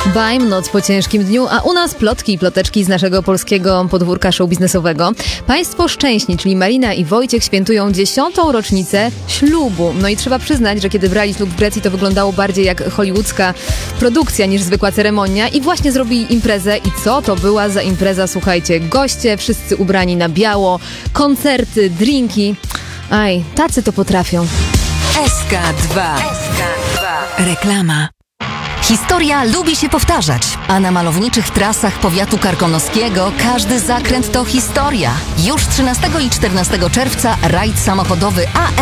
Bajm, noc po ciężkim dniu, a u nas plotki i ploteczki z naszego polskiego podwórka show biznesowego. Państwo szczęśni, czyli Marina i Wojciech, świętują 10. rocznicę ślubu. No i trzeba przyznać, że kiedy brali ślub w Grecji, to wyglądało bardziej jak hollywoodzka produkcja niż zwykła ceremonia. I właśnie zrobili imprezę. I co to była za impreza? Słuchajcie, goście, wszyscy ubrani na biało, koncerty, drinki. Aj, tacy to potrafią. SK2. Reklama. Historia lubi się powtarzać, a na malowniczych trasach powiatu karkonoskiego każdy zakręt to historia. Już 13 i 14 czerwca rajd samochodowy